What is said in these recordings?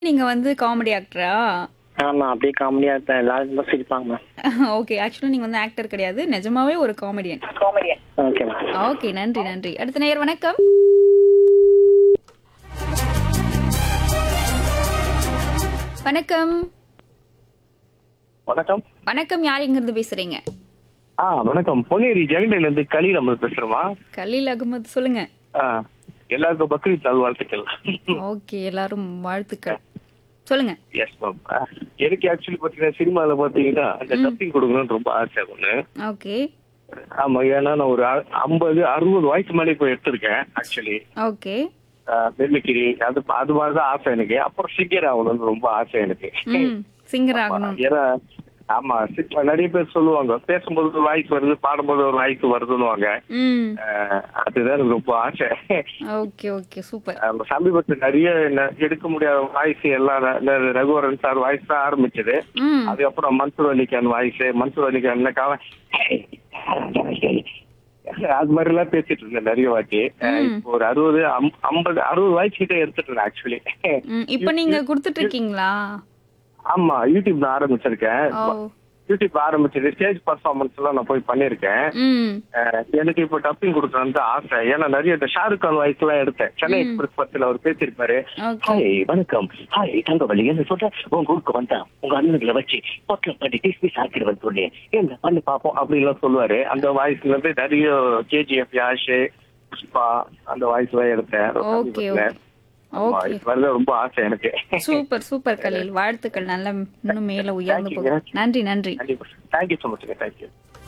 நீங்க வந்து காமெடி ஆக்டரா? ஆமா. அப்படியே காமெடியா இருப்பேன். எல்லாரும் ரொம்ப சிரிப்பாங்க மேம். ஓகே. ஆக்சுவலா நீங்க வந்து ஆக்டர் கிடையாது. நிஜமாவே ஒரு காமெடியன். Okay ma'am. ஓகே. நன்றி, நன்றி. அடுத்த நேயர் வணக்கம். வணக்கம். வணக்கம். வணக்கம். யார் எங்கிருந்து பேசுறீங்க? வணக்கம். பொன்னேரி ஜெகண்டைல இருந்து கலீல் அஹமது பேசுறேமா? கலீல் அகமது சொல்லுங்க. எல்லாருக்கும் பக்ரீத் நல்வாழ்த்துக்கள். ஓகே. எல்லாரும் வாழ்த்துக்கள். சொல்லுங்க. Yes ma'am. எனக்கு ஆக்சுவலி பாத்தீங்கன்னா சினிமால பாத்தீங்கன்னா அந்த டப்பிங் கொடுக்கணும்னு ரொம்ப ஆசை ஒண்ணு. ஓகே. ஆமா, ஏன்னா நான் ஒரு 50 60 வயசு மேலே இப்போ எடுத்திருக்கேன் ஆக்சுவலி. ஓகே. நெல்லிக்கிரி அது மாதிரிதான் ஆசை எனக்கு. அப்புறம் சிங்கர் ஆகணும்னு ரொம்ப ஆசை எனக்கு. சிங்கர் ஆகணும். ஏன்னா ஆமா, நிறைய பேர் சொல்லுவாங்க பேசும்போது ஒரு வாய்ஸ் வருது, பாடும்போது ஒரு வாய்ஸ் வருதுன்னுவாங்க. அதுதான் எனக்கு ரொம்ப ஆசை. Okay, okay. சூப்பர். சமீபத்தில் நிறைய எடுக்க முடியாத வாய்ஸ் எல்லாம் ரகுவரன் சார் வாய்ஸ் தான் ஆரம்பிச்சது. அதுக்கப்புறம் மன்சூர் அலிகான் வாய்ஸ், மன்சூர் அலிகான் அது மாதிரி எல்லாம் பேசிட்டு இருந்தேன் நிறைய வாட்டி. இப்போ ஒரு 60 வாய்ஸ் கிட்ட எடுத்துட்டேன் ஆக்சுவலி. இப்ப நீங்க குடுத்துட்டு இருக்கீங்களா? ஆமா, யூடியூப்ல ஆரம்பிச்சிருக்கேன். யூடியூப் ஆரம்பிச்சது ஸ்டேஜ் பர்ஃபார்மன்ஸ் எல்லாம் நான் போய் பண்ணிருக்கேன். எனக்கு இப்போ டப்பிங் கொடுக்கணும்னு ஆசை. ஏன்னா நிறைய இந்த ஷாருக் கான் வாய்ஸ் எல்லாம் எடுத்தேன். சென்னை எக்ஸ்பிரஸ் பஸ்ல அவர் பேசியிருப்பாரு. ஹாய் வணக்கம், ஹாய் தங்கவள்ளி, என்ன சொல்ற உங்க ஊருக்கு வந்தா உங்க அண்ணன்களை வச்சு பொட்டலம் பண்ணி டிஸ்மிஸ் ஆக்கிடுவேன் சொல்லி என்ன பண்ணி பார்ப்போம் அப்படின்லாம் சொல்லுவாரு. அந்த வாய்ஸ்ல இருந்து நிறைய கேஜிஎஃப், யாஷ், புஷ்பா அந்த வாய்ஸ் எல்லாம் எடுத்தேன். ரொம்ப ஆசை எனக்கு. Super, super Khaleel. வாழ்த்துக்கள். நல்ல இன்னும் மேல உயர்ந்து போகும். நன்றி, நன்றி. Thank you so much. தேங்க்யூ.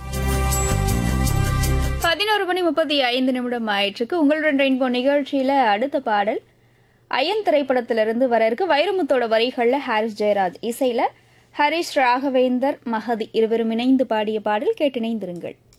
11:35 ஆயிற்றுக்கு உங்களுடன் ரெயின்போ நிகழ்ச்சியில அடுத்த பாடல் அயன் திரைப்படத்திலிருந்து வர இருக்கு. வைரமுத்தோட வரிகள்ல ஹாரிஸ் ஜெயராஜ், இசையில ஹரிஷ் ராகவேந்தர், மஹதி இருவரும் இணைந்து பாடிய பாடல். கேட்டிணைந்திருங்கள்.